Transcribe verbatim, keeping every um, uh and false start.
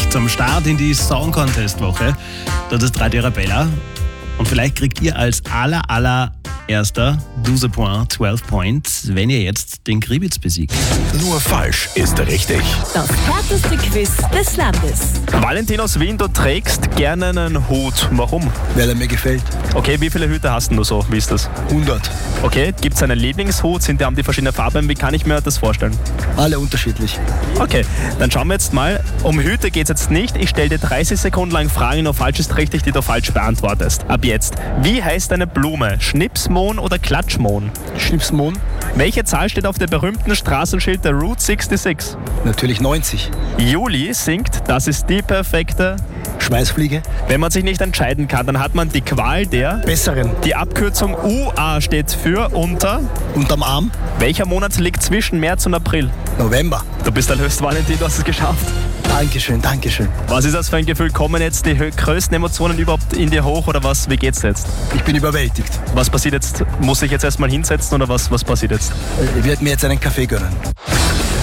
zum Start in die Song Contest Woche. Das ist Radio Arabella. Und vielleicht kriegt ihr als aller, aller Erster zwölf Points, zwölf Points, wenn ihr jetzt den Kribitz besiegt. Nur falsch ist richtig. Das härteste Quiz des Landes. Valentin aus Wien, du trägst gerne einen Hut. Warum? Weil er mir gefällt. Okay, wie viele Hüte hast du so? Wie ist das? hundert. Okay, gibt es einen Lieblingshut? Sind die, haben die verschiedene Farben? Wie kann ich mir das vorstellen? Alle unterschiedlich. Okay, dann schauen wir jetzt mal. Um Hüte geht es jetzt nicht. Ich stelle dir dreißig Sekunden lang Fragen, nur falsch ist richtig, die du falsch beantwortest. Ab jetzt. Wie heißt eine Blume? Schnipsmohn oder Klatschmohn? Schnipsmohn? Welche Zahl steht auf der berühmten Straßenschild der Route sechsundsechzig? Natürlich neunzig. Juli singt, das ist die perfekte. Schweißfliege? Wenn man sich nicht entscheiden kann, dann hat man die Qual der. Besseren. Die Abkürzung U A steht für unter. Unterm Arm? Welcher Monat liegt zwischen März und April? November. Du bist ein Höchstvalentin, du hast es geschafft. Dankeschön, Dankeschön. Was ist das für ein Gefühl? Kommen jetzt die hö- größten Emotionen überhaupt in dir hoch oder was? Wie geht's jetzt? Ich bin überwältigt. Was passiert jetzt? Muss ich jetzt erstmal hinsetzen oder was, was passiert jetzt? Ich werde mir jetzt einen Kaffee gönnen.